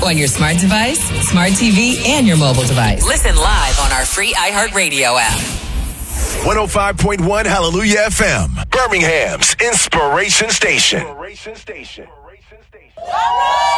On your smart device, smart TV, and your mobile device. Listen live on our free iHeartRadio app. 105.1 Hallelujah FM, Birmingham's Inspiration Station.